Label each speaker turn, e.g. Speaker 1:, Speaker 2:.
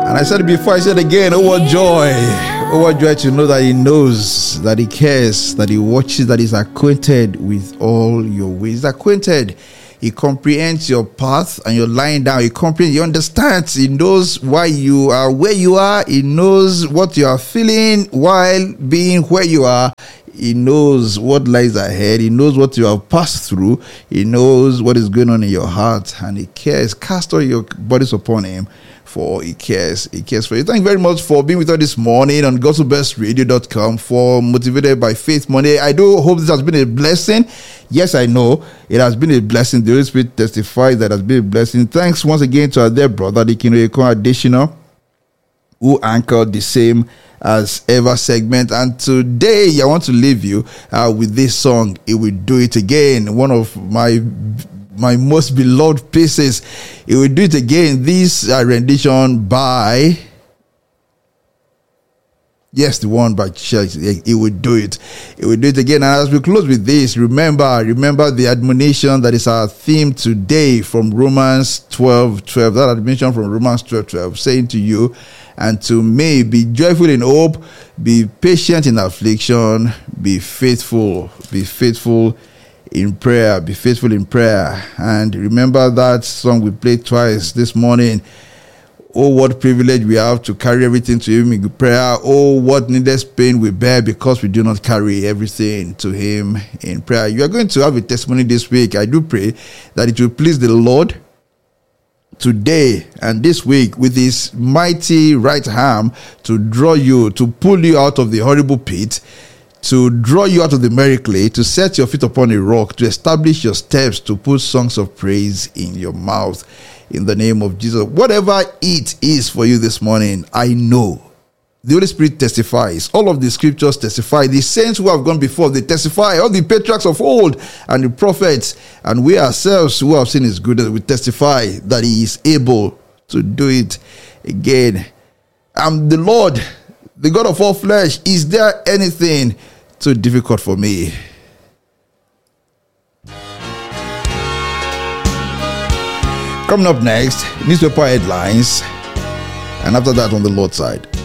Speaker 1: And I said it before, I said it again. Oh, what joy. Oh, what joy to know that He knows, that He cares, that He watches, that He's acquainted with all your ways. He's acquainted. He comprehends your path and you're lying down. He comprehends, He understands. He knows why you are where you are. He knows what you are feeling while being where you are. He knows what lies ahead. He knows what you have passed through. He knows what is going on in your heart, and He cares. Cast all your bodies upon Him, for He cares. He cares for you. Thank you very much for being with us this morning on gospelbestradio.com for Motivated by Faith Monday. I do hope this has been a blessing. Yes, I know it has been a blessing. The Holy Spirit testifies that it has been a blessing. Thanks once again to our dear brother, the Kinuyekon Additional, who anchored the same as ever segment. And today I want to leave you with this song, He Will Do It Again, one of my most beloved pieces. He Will Do It Again. This rendition by, yes, the one by Chelsea. He will do it. He will do it again. And as we close with this, remember the admonition that is our theme today from Romans 12:12. That admonition from Romans 12:12, saying to you and to me, be joyful in hope, be patient in affliction, be faithful in prayer, be faithful in prayer. And remember that song we played twice this morning. Oh, what privilege we have to carry everything to Him in prayer. Oh, what needless pain we bear because we do not carry everything to Him in prayer. You are going to have a testimony this week. I do pray that it will please the Lord today and this week with His mighty right arm to draw you, to pull you out of the horrible pit, to draw you out of the merry clay, to set your feet upon a rock, to establish your steps, to put songs of praise in your mouth. In the name of Jesus, whatever it is for you this morning, I know the Holy Spirit testifies. All of the scriptures testify. The saints who have gone before, they testify. All the patriarchs of old and the prophets, and we ourselves who have seen His goodness, we testify that He is able to do it again. I'm the Lord, the God of all flesh. Is there anything too difficult for me? Coming up next, newspaper headlines, and after that on the Lord's side.